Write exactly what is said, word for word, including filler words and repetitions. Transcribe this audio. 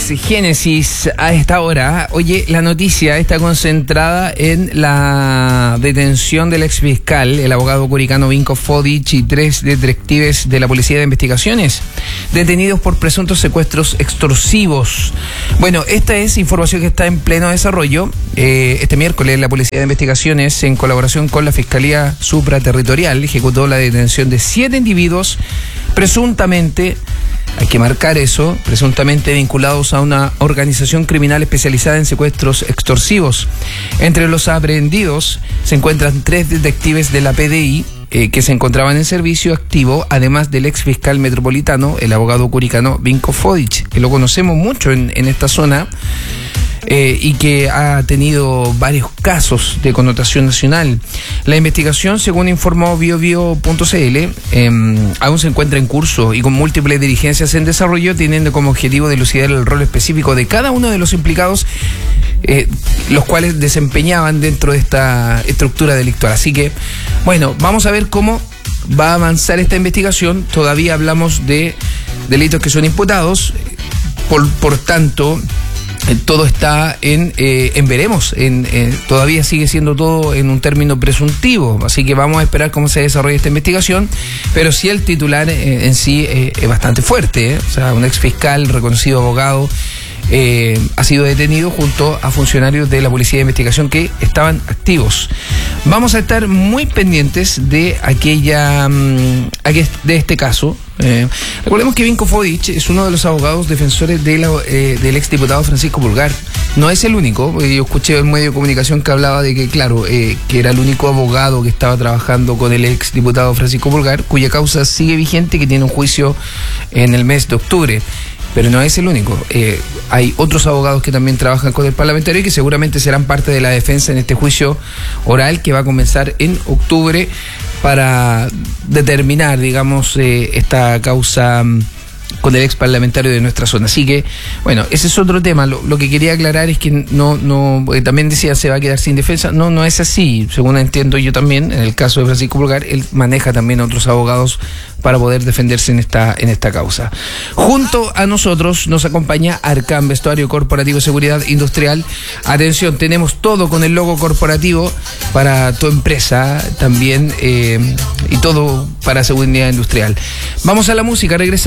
es Génesis a esta hora. Oye, la noticia está concentrada en la detención del exfiscal, el abogado curicano Vinko Fodic, y tres detectives de la Policía de Investigaciones, detenidos por presuntos secuestros extorsivos. Bueno, esta es información que está en pleno desarrollo. Eh, este miércoles la Policía de Investigaciones, en colaboración con la Fiscalía Supraterritorial, ejecutó la detención de siete individuos presuntamente, hay que marcar eso, presuntamente vinculados a una organización criminal especializada en secuestros extorsivos. Entre los aprehendidos se encuentran tres detectives de la P D I eh, que se encontraban en servicio activo, además del ex fiscal metropolitano, el abogado curicano Vinko Fodic, que lo conocemos mucho en, en esta zona. Eh, y que ha tenido varios casos de connotación nacional. La investigación, según informó biobio punto c l, eh, aún se encuentra en curso y con múltiples diligencias en desarrollo, teniendo como objetivo dilucidar el rol específico de cada uno de los implicados, eh, los cuales desempeñaban dentro de esta estructura delictual. Así que, bueno, vamos a ver cómo va a avanzar esta investigación. Todavía hablamos de delitos que son imputados, por, por tanto... todo está en, eh, en veremos, en, eh, todavía sigue siendo todo en un término presuntivo, así que vamos a esperar cómo se desarrolla esta investigación, pero sí el titular eh, en sí eh, es bastante fuerte, ¿eh? O sea, un ex fiscal, reconocido abogado, eh, ha sido detenido junto a funcionarios de la Policía de Investigación que estaban activos. Vamos a estar muy pendientes de aquella, de este caso. Eh, recordemos que Vinko Fodic es uno de los abogados defensores de la, eh, del exdiputado Francisco Pulgar. No es el único. Yo escuché en un medio de comunicación que hablaba de que, claro, eh, que era el único abogado que estaba trabajando con el exdiputado Francisco Pulgar, cuya causa sigue vigente y que tiene un juicio en el mes de octubre. Pero no es el único. Eh, hay otros abogados que también trabajan con el parlamentario y que seguramente serán parte de la defensa en este juicio oral que va a comenzar en octubre para determinar, digamos, eh, esta causa con el ex parlamentario de nuestra zona. Así que, bueno, ese es otro tema. Lo, lo que quería aclarar es que no, no, eh, también decía se va a quedar sin defensa. No, no es así. Según entiendo yo también, en el caso de Francisco Pulgar, él maneja también a otros abogados para poder defenderse en esta, en esta causa. Junto a nosotros nos acompaña Arcam, vestuario corporativo, seguridad industrial. Atención, tenemos todo con el logo corporativo para tu empresa también, eh, y todo para seguridad industrial. Vamos a la música, regresamos.